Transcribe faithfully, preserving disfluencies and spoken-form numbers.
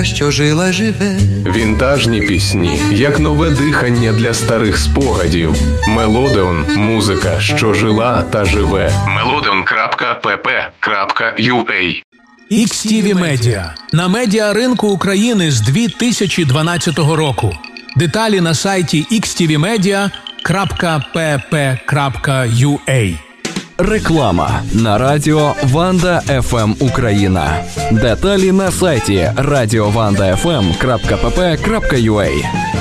що жила живе. Вінтажні пісні, як нове дихання для старих спогадів. Мелодеон – музика, що жила та живе. мелодеон крапка пе пе крапка ю а. ікс ті ві Media. На медіаринку України з дві тисячі дванадцятого року. Деталі на сайті ікс ті ві медіа крапка пе пе крапка ю а. Реклама на радіо Ванда еф ем Україна. Деталі на сайті радіо ванда еф ем крапка пе пе крапка ю а.